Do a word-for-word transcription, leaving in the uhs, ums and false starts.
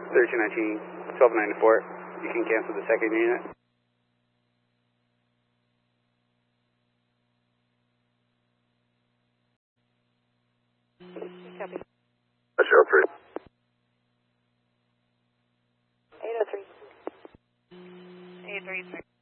thirteen nineteen, twelve ninety-four. You can cancel the second unit. Copy. That's zero three. eight oh three. eight three three.